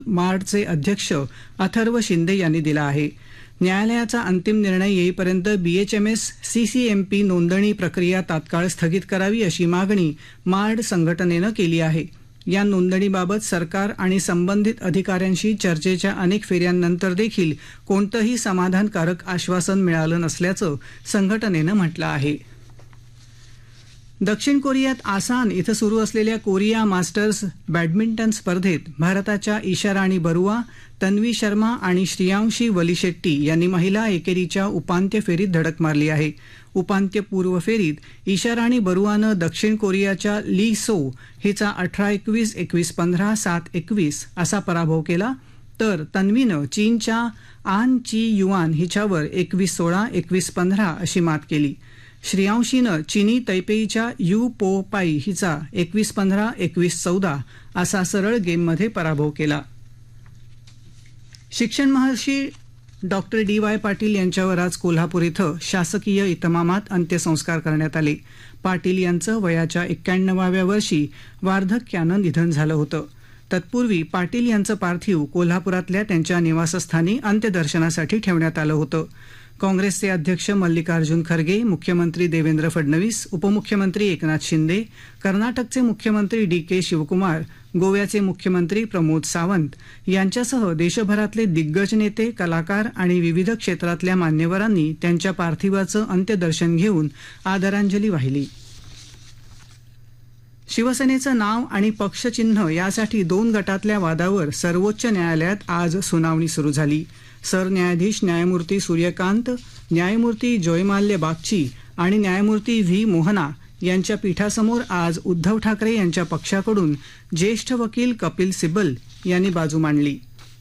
मार्डचे अध्यक्ष अथर्व शिंदे यांनी दिला आहे. न्यायालयाचा अंतिम निर्णय येईपर्यंत BHMS CCMP नोंदणी प्रक्रिया तात्काळ स्थगित करावी अशी मागणी मार्ड संघटनेनं केली आहे. या नोंदणीबाबत सरकार आणि संबंधित अधिकाऱ्यांशी चर्चेच्या अनेक फेऱ्यांनंतर देखील कोणतंही समाधानकारक आश्वासन मिळालं नसल्याचं संघटनेनं म्हटलं आहे. दक्षिण कोरियात आसान इथं सुरू असलेल्या कोरिया मास्टर्स बॅडमिंटन स्पर्धेत भारताच्या ईशा राणी बरुआ, तन्वी शर्मा आणि श्रेयांशी वलीशेट्टी यांनी महिला एकेरीच्या उपांत्य फेरीत धडक मारली आहे. उपांत्यपूर्व फेरीत ईशा राणी बरुआनं दक्षिण कोरियाच्या ली सो हिचा 18-21, 21-15, 7-21 असा पराभव केला, तर तन्वीनं चीनच्या आन ची युआन हिच्यावर 21-16, 21-15 अशी मात केली. श्रेयांशीनं चीनी तैपेईच्या यू पो पाई हिचा 21-15, 21-14 असा सरळ गेममध्ये पराभव केला. शिक्षण महर्षी डॉक्टर DY पाटील यांच्यावर आज कोल्हापूर इथं शासकीय इतमामात अंत्यसंस्कार करण्यात आले. पाटील यांचं वयाच्या 91व्या वर्षी वार्धक्यानं निधन झालं होतं. तत्पूर्वी पाटील यांचं पार्थिव कोल्हापुरातल्या त्यांच्या निवासस्थानी अंत्यदर्शनासाठी ठेवण्यात आलं होतं. काँग्रेसचे अध्यक्ष मल्लिकार्जुन खरगे, मुख्यमंत्री देवेंद्र फडणवीस, उपमुख्यमंत्री एकनाथ शिंदे, कर्नाटकचे मुख्यमंत्री DK शिवकुमार, गोव्याचे मुख्यमंत्री प्रमोद सावंत यांच्यासह देशभरातले दिग्गज नेते, कलाकार आणि विविध क्षेत्रातल्या मान्यवरांनी त्यांच्या पार्थिवाचं अंत्यदर्शन घेऊन आदरांजली वाहिली. शिवसेनेचं नाव आणि पक्षचिन्ह यासाठी 2 गटातल्या वादावर सर्वोच्च न्यायालयात आज सुनावणी सुरू झाली. सरन्यायाधीश न्यायमूर्ती सूर्यकांत, न्यायमूर्ती जयमाल्य बागची आणि न्यायमूर्ती V मोहना यांच्या पीठासमोर आज उद्धव ठाकरे यांच्या पक्षाकडून ज्येष्ठ वकील कपिल सिब्बल यांनी बाजू मांडली.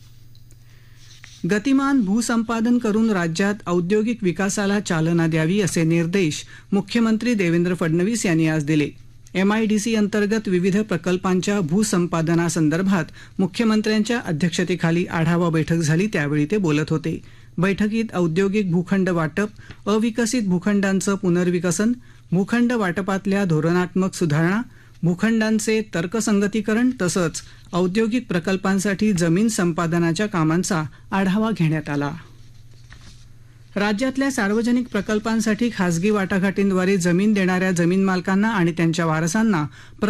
गतिमान भूसंपादन करून राज्यात औद्योगिक विकासाला चालना द्यावी असे निर्देश मुख्यमंत्री देवेंद्र फडणवीस यांनी आज दिले. MIDC अंतर्गत विविध प्रकल्पांच्या भूसंपादनासंदर्भात मुख्यमंत्र्यांच्या अध्यक्षतेखाली आढावा बैठक झाली, त्यावेळी ते बोलत होते. बैठकीत औद्योगिक भूखंड वाटप, अविकसित भूखंडांचं पुनर्विकसन, भूखंड वाटपातल्या धोरणात्मक सुधारणा, भूखंडांचे तर्कसंगतीकरण तसंच औद्योगिक प्रकल्पांसाठी जमीन संपादनाच्या कामांचा आढावा घेण्यात आला. राज्यातल्या सार्वजनिक प्रकल्पांसाठी खासगी वाटाघाटींद्वारे जमीन देणाऱ्या जमीन मालकांना आणि त्यांच्या वारसांना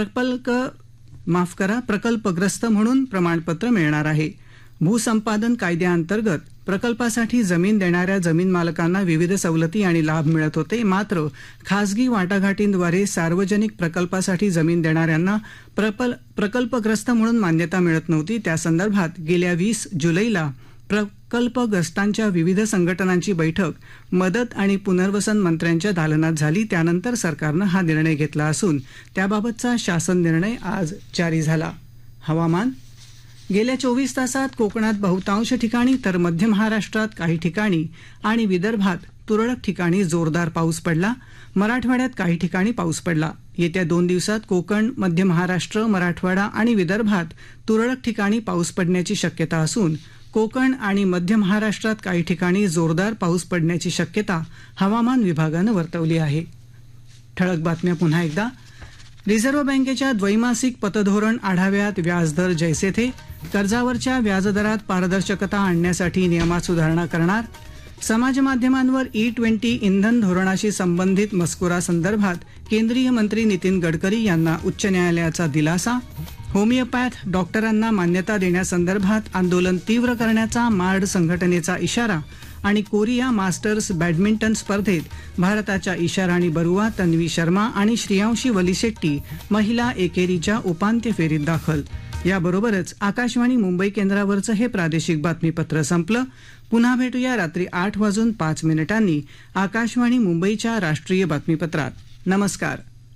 प्रकल्पग्रस्त म्हणून प्रमाणपत्र मिळणार आहे. भूसंपादन कायद्याअंतर्गत प्रकल्पासाठी जमीन देणाऱ्या जमीन मालकांना विविध सवलती आणि लाभ मिळत होते, मात्र खासगी वाटाघाटींद्वारे सार्वजनिक प्रकल्पासाठी जमीन देणाऱ्यांना प्रकल्पग्रस्त म्हणून मान्यता मिळत नव्हती. त्यासंदर्भात गेल्या 20 जुलैला प्रकल्पग्रस्तांच्या विविध संघटनांची बैठक मदत आणि पुनर्वसन मंत्र्यांच्या दालनात झाली. त्यानंतर सरकारनं हा निर्णय घेतला असून त्याबाबतचा शासन निर्णय आज जारी झाला. हवामान. गेल्या 24 तासात कोकणात बहुतांश ठिकाणी तर मध्य महाराष्ट्रात काही ठिकाणी आणि विदर्भात तुरळक ठिकाणी जोरदार पाऊस पडला. मराठवाड्यात काही ठिकाणी पाऊस पडला. येत्या 2 दिवसात कोकण, मध्य महाराष्ट्र, मराठवाडा आणि विदर्भात तुरळक ठिकाणी पाऊस पडण्याची शक्यता असून कोकण आणि मध्य महाराष्ट्रात काही ठिकाणी जोरदार पाऊस पडण्याची शक्यता हवामान विभागानं वर्तवली आहे. ठळक बातम्या पुन्हा एकदा. रिझर्व्ह बँकेच्या द्वैमासिक पतधोरण आढाव्यात व्याजदर जैसे थे. कर्जावरच्या व्याजदरात पारदर्शकता आणण्यासाठी नियमात सुधारणा करणार. समाजमाध्यमांवर E20 इंधन धोरणाशी संबंधित मजकुरासंदर्भात केंद्रीय मंत्री नितीन गडकरी यांना उच्च न्यायालयाचा दिलासा. होमिओपॅथ डॉक्टरांना मान्यता देण्यासंदर्भात आंदोलन तीव्र करण्याचा मार्ड संघटनेचा इशारा. आणि कोरिया मास्टर्स बॅडमिंटन स्पर्धेत भारताच्या ईशा राणी बरुआ, तन्वी शर्मा आणि श्रेयांशी वलीशेट्टी महिला एकेरीच्या उपांत्य फेरीत दाखल. याबरोबरच आकाशवाणी मुंबई केंद्रावरचं हे प्रादेशिक बातमीपत्र संपलं. पुन्हा भेटूया रात्री 8:05 आकाशवाणी मुंबईच्या राष्ट्रीय बातमीपत्रात. नमस्कार.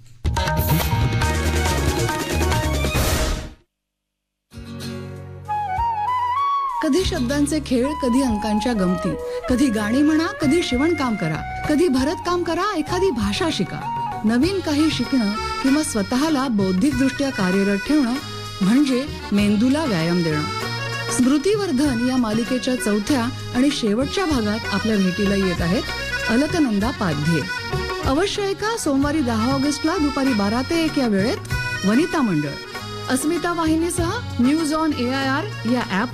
कधी शब्दांचे खेळ, कधी अंकांच्या गमती, कधी गाणी म्हणा, कधी शिवणकाम करा, कधी भरतकाम करा, एखादी भाषा शिका. नवीन काही शिकणं किंवा स्वतःला बौद्धिकदृष्ट्या कार्यरत ठेवणं म्हणजे मेंदूला व्यायाम देणं. स्मृतिवर्धन या मालिकेच्या 4थ्या आणि शेवटच्या भागात आपल्या भेटीला येत आहेत अलकनंदा पाध्ये. अवश्य एका सोमवारी 10 ऑगस्टला दुपारी 12 ते 1 या वेळेत वनिता मंडळ. अस्मिता वाहिनीसह न्यूज ऑन AIR या ऍप